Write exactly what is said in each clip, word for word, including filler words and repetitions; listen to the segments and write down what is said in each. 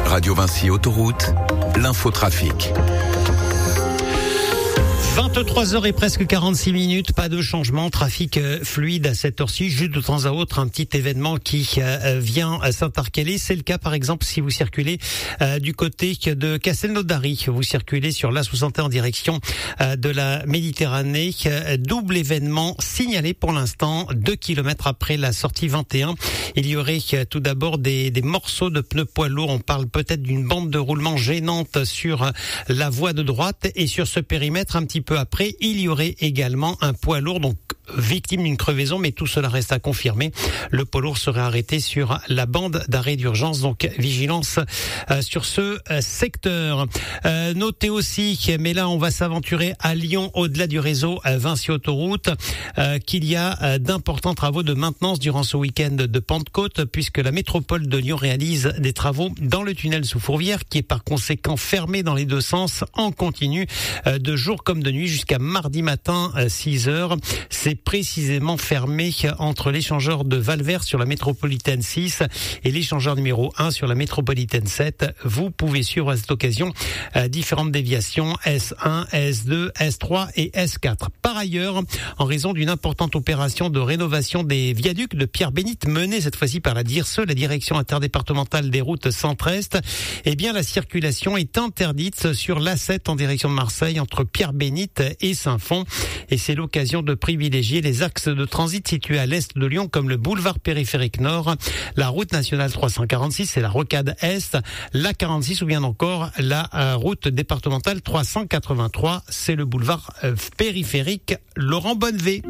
Radio Vinci Autoroute, l'infotrafic. vingt-trois heures et presque quarante-six minutes, pas de changement, trafic fluide à cette heure-ci, juste de temps à autre un petit événement qui euh, vient s'intercaler. C'est le cas par exemple si vous circulez euh, du côté de Castelnaudary, vous circulez sur l'A soixante et un en direction euh, de la Méditerranée. Euh, double événement signalé pour l'instant, deux kilomètres après la sortie vingt et un. Il y aurait euh, tout d'abord des, des morceaux de pneus poids lourds, on parle peut-être d'une bande de roulement gênante sur euh, la voie de droite, et sur ce périmètre un petit peu peu après, il y aurait également un poids lourd, donc victime d'une crevaison, mais tout cela reste à confirmer. Le poids lourd serait arrêté sur la bande d'arrêt d'urgence, donc vigilance euh, sur ce euh, secteur. Euh, notez aussi, mais là on va s'aventurer à Lyon, au-delà du réseau euh, Vinci Autoroute, euh, qu'il y a euh, d'importants travaux de maintenance durant ce week-end de Pentecôte, puisque la métropole de Lyon réalise des travaux dans le tunnel sous Fourvière, qui est par conséquent fermé dans les deux sens en continu, euh, de jour comme de nuit, jusqu'à mardi matin euh, six heures. C'est précisément fermé entre l'échangeur de Valvert sur la métropolitaine six et l'échangeur numéro un sur la métropolitaine sept. Vous pouvez suivre à cette occasion euh, différentes déviations S un, S deux, S trois et S quatre. Par ailleurs, en raison d'une importante opération de rénovation des viaducs de Pierre-Bénite menée cette fois-ci par la D I R S E, la direction interdépartementale des routes centre-est, eh bien la circulation est interdite sur l'A sept en direction de Marseille entre Pierre-Bénite et Saint-Fond, et c'est l'occasion de privilégier les axes de transit situés à l'est de Lyon comme le boulevard périphérique nord, la route nationale trois cent quarante-six et la rocade est, la quarante-six ou bien encore la euh, route départementale trois cent quatre-vingt-trois, c'est le boulevard euh, périphérique Laurent Bonnevet.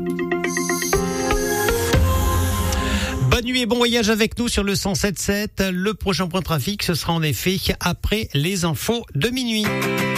Bonne nuit et bon voyage avec nous sur le cent sept virgule sept. Le prochain point de trafic, ce sera en effet après les infos de minuit.